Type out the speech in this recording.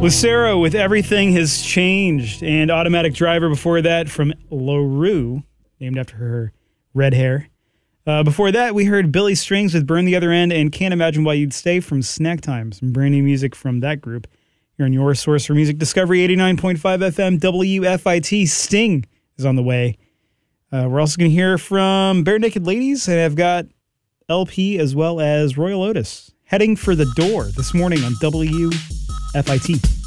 Lucero with Everything Has Changed, and Automatic Driver before that from LaRue, named after her red hair. Before that, we heard Billy Strings with Burn the Other End and Can't Imagine Why You'd Stay from Snack Time. Some brand new music from that group. Here on your source for music discovery, 89.5 FM, WFIT. Sting is on the way. We're also going to hear from Bare Naked Ladies, and I've got LP as well as Royal Otis. Heading for the Door this morning on WFIT.